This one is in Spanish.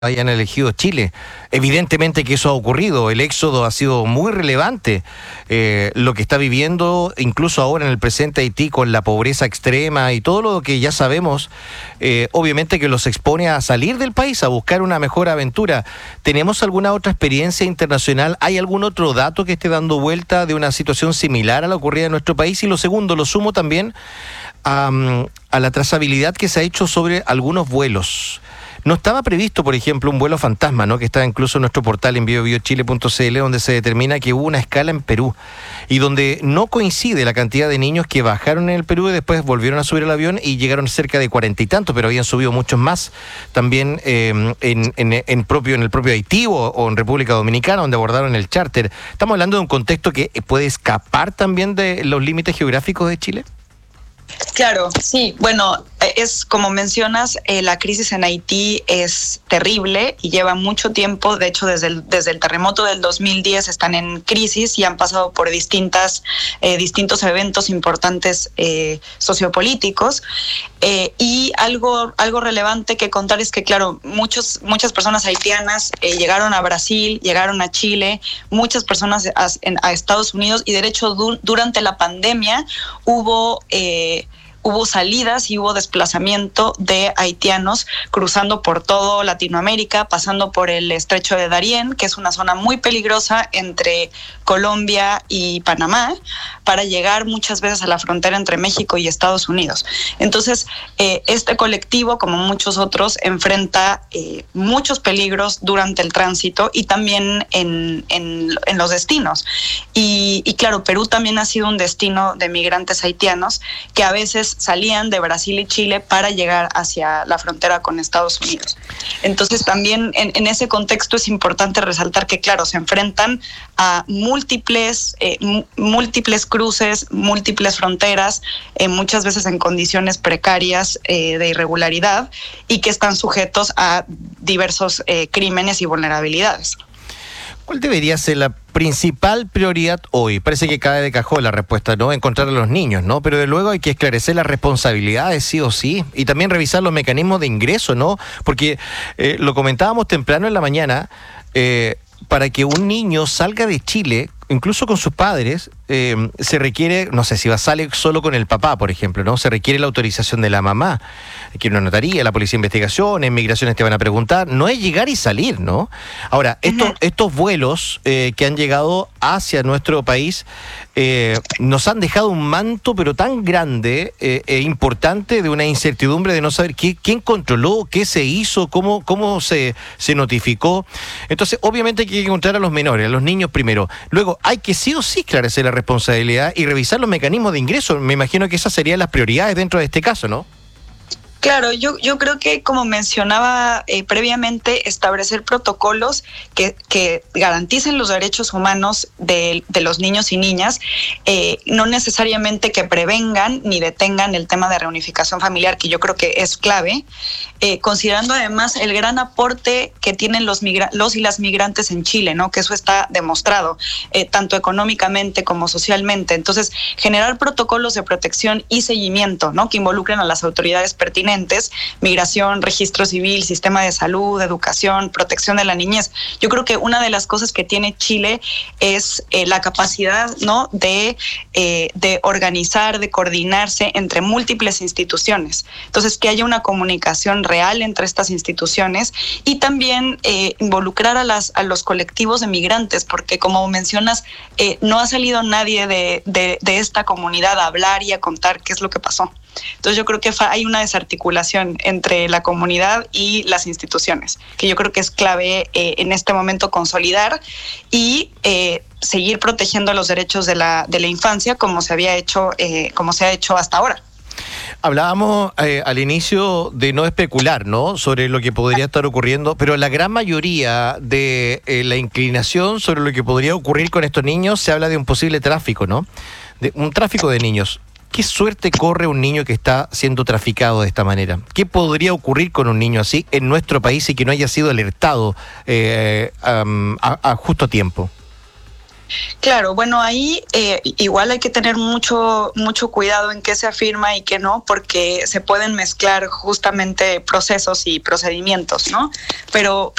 hayan elegido Chile. Evidentemente que eso ha ocurrido, el éxodo ha sido muy relevante. Lo que está viviendo, incluso ahora en el presente Haití, con la pobreza extrema y todo lo que ya sabemos, obviamente que los expone a salir del país, a buscar una mejor aventura. ¿Tenemos alguna otra experiencia internacional? ¿Hay algún otro dato que esté dando vuelta de una situación similar a la ocurrida en nuestro país? Y lo segundo, lo sumo también a la trazabilidad que se ha hecho sobre algunos vuelos. No estaba previsto, por ejemplo, un vuelo fantasma, ¿no? Que está incluso en nuestro portal en biobiochile.cl, donde se determina que hubo una escala en Perú y donde no coincide la cantidad de niños que bajaron en el Perú y después volvieron a subir al avión y llegaron cerca de 40 y tantos, pero habían subido muchos más también en el propio Haití o en República Dominicana, donde abordaron el charter. Estamos hablando de un contexto que puede escapar también de los límites geográficos de Chile. Claro, sí. Bueno, es como mencionas, la crisis en Haití es terrible y lleva mucho tiempo. De hecho, desde el terremoto del 2010 están en crisis y han pasado por distintos eventos importantes sociopolíticos. Y algo relevante que contar es que, claro, muchas personas haitianas llegaron a Brasil, llegaron a Chile, muchas personas a Estados Unidos, y de hecho durante la pandemia hubo salidas y hubo desplazamiento de haitianos cruzando por todo Latinoamérica, pasando por el estrecho de Darién, que es una zona muy peligrosa entre Colombia y Panamá, para llegar muchas veces a la frontera entre México y Estados Unidos. Entonces, este colectivo, como muchos otros, enfrenta muchos peligros durante el tránsito y también en los destinos. Y claro, Perú también ha sido un destino de migrantes haitianos que a veces salían de Brasil y Chile para llegar hacia la frontera con Estados Unidos. Entonces también en ese contexto es importante resaltar que, claro, se enfrentan a múltiples cruces, múltiples fronteras, muchas veces en condiciones precarias de irregularidad, y que están sujetos a diversos crímenes y vulnerabilidades. ¿Cuál debería ser la principal prioridad hoy? Parece que cae de cajón la respuesta, ¿no? Encontrar a los niños, ¿no? Pero de luego hay que esclarecer las responsabilidades, sí o sí, y también revisar los mecanismos de ingreso, ¿no? Porque lo comentábamos temprano en la mañana, para que un niño salga de Chile, incluso con sus padres, se requiere, no sé, si sale solo con el papá, por ejemplo, ¿no? Se requiere la autorización de la mamá, que una notaría, la policía de investigación, en migraciones te van a preguntar. No es llegar y salir, ¿no? Ahora, estos vuelos que han llegado hacia nuestro país nos han dejado un manto, pero tan grande e importante, de una incertidumbre de no saber quién controló, qué se hizo, cómo se notificó. Entonces, obviamente hay que encontrar a los menores, a los niños primero. Luego, hay que sí o sí esclarecer la responsabilidad y revisar los mecanismos de ingreso. Me imagino que esas serían las prioridades dentro de este caso, ¿no? Claro, yo creo que, como mencionaba previamente, establecer protocolos que garanticen los derechos humanos de los niños y niñas, no necesariamente que prevengan ni detengan el tema de reunificación familiar, que yo creo que es clave, considerando además el gran aporte que tienen los y las migrantes en Chile, ¿no? Que eso está demostrado, tanto económicamente como socialmente. Entonces, generar protocolos de protección y seguimiento, ¿no? Que involucren a las autoridades pertinentes: migración, registro civil, sistema de salud, educación, protección de la niñez. Yo creo que una de las cosas que tiene Chile es la capacidad, ¿no? de organizar, de coordinarse entre múltiples instituciones. Entonces, que haya una comunicación real entre estas instituciones, y también involucrar a los colectivos de migrantes, porque, como mencionas, no ha salido nadie de esta comunidad a hablar y a contar qué es lo que pasó. Entonces yo creo que hay una desarticulación entre la comunidad y las instituciones, que yo creo que es clave en este momento consolidar y seguir protegiendo los derechos de la infancia, como se ha hecho hasta ahora. Hablábamos al inicio de no especular, ¿no?, sobre lo que podría estar ocurriendo, pero la gran mayoría de la inclinación sobre lo que podría ocurrir con estos niños se habla de un posible tráfico, ¿no? De un tráfico de niños. ¿Qué suerte corre un niño que está siendo traficado de esta manera? ¿Qué podría ocurrir con un niño así en nuestro país y que no haya sido alertado a justo tiempo? Claro, bueno, ahí igual hay que tener mucho cuidado en qué se afirma y qué no, porque se pueden mezclar justamente procesos y procedimientos, ¿no? Pero